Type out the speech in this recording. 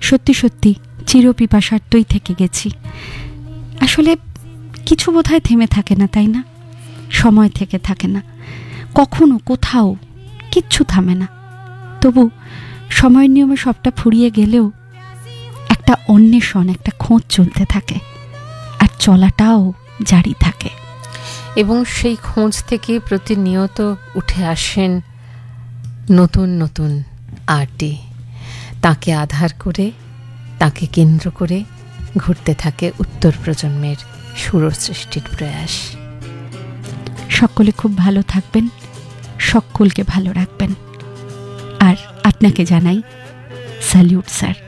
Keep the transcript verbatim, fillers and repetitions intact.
সত্যি সত্যি চিরপিপাসার্তই থেকে গেছি। আসলে কিছু বোধহয় থেমে থাকে না, তাই না? সময় থেকে থাকে না, কখনো কোথাও কিচ্ছু থামে না। তবু সময়ের নিয়মে সবটা ফুরিয়ে গেলেও একটা অন্বেষণ, একটা খোঁজ চলতে থাকে, আর চলাটাও জারি থাকে। এবং সেই খোঁজ থেকে প্রতিনিয়ত উঠে আসেন নতুন নতুন আর্টি। তাকে আধার করে, তাকে কেন্দ্র করে ঘুরতে থাকে উত্তর প্রজন্মের সুর সৃষ্টির প্রয়াস। সকলে খুব ভালো থাকবেন, সকলকে ভালো রাখবেন। আর আপনাকে জানাই স্যালিউট স্যার।